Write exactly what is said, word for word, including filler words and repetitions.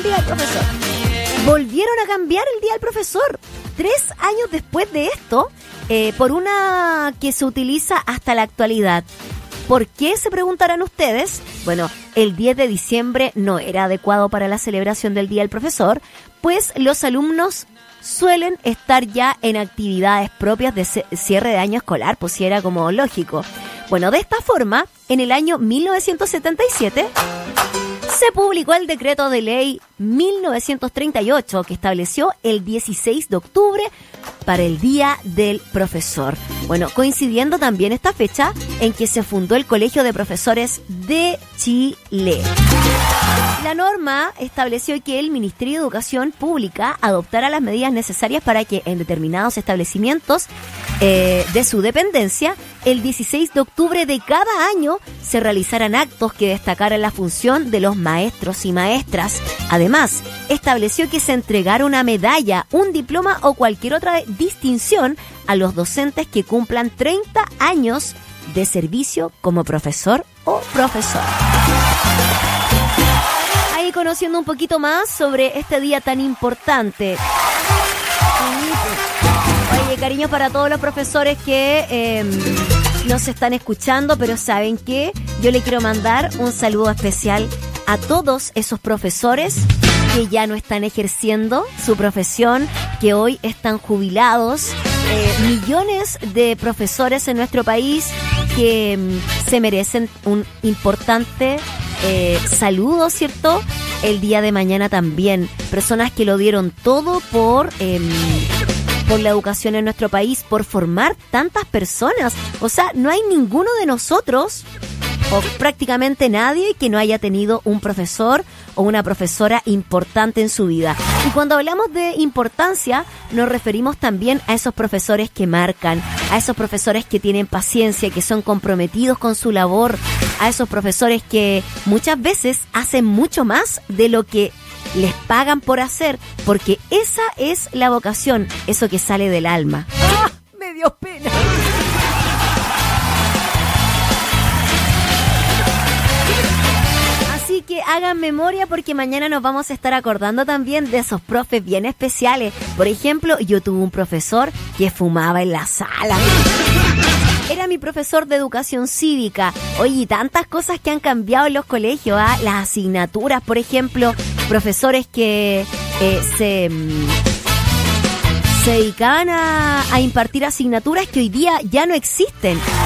Día del Profesor. Volvieron a cambiar el Día del Profesor. Tres años después de esto, eh, por una que se utiliza hasta la actualidad. ¿Por qué? Se preguntarán ustedes. Bueno, el diez de diciembre no era adecuado para la celebración del Día del Profesor, pues los alumnos suelen estar ya en actividades propias de cierre de año escolar, pues sí era como lógico. Bueno, de esta forma, en el año mil novecientos setenta y siete... se publicó el decreto de ley mil novecientos treinta y ocho que estableció el dieciséis de octubre para el Día del Profesor. Bueno, coincidiendo también esta fecha en que se fundó el Colegio de Profesores de Chile. La norma estableció que el Ministerio de Educación Pública adoptara las medidas necesarias para que en determinados establecimientos eh, de su dependencia, el dieciséis de octubre de cada año se realizaran actos que destacaran la función de los maestros y maestras. Además, estableció que se entregara una medalla, un diploma o cualquier otra distinción a los docentes que cumplan treinta años de servicio como profesor o profesora. Ahí conociendo un poquito más sobre este día tan importante. Oye, cariño para todos los profesores que eh, nos están escuchando, pero ¿saben qué? Yo le quiero mandar un saludo especial a todos esos profesores que ya no están ejerciendo su profesión, que hoy están jubilados. Eh, millones de profesores en nuestro país que mm, se merecen un importante eh, saludo, ¿cierto? El día de mañana también. Personas que lo dieron todo por... Eh, por la educación en nuestro país, por formar tantas personas. O sea, no hay ninguno de nosotros, o prácticamente nadie, que no haya tenido un profesor o una profesora importante en su vida. Y cuando hablamos de importancia, nos referimos también a esos profesores que marcan, a esos profesores que tienen paciencia, que son comprometidos con su labor, a esos profesores que muchas veces hacen mucho más de lo que les pagan por hacer, porque esa es la vocación, eso que sale del alma. ¡Ah! Me dio pena. Así que hagan memoria, porque mañana nos vamos a estar acordando también de esos profes bien especiales. Por ejemplo, yo tuve un profesor que fumaba en la sala. Era mi profesor de educación cívica. Oye, tantas cosas que han cambiado en los colegios, ¿ah? Las asignaturas, por ejemplo, profesores que eh, se, se dedicaban a, a impartir asignaturas que hoy día ya no existen.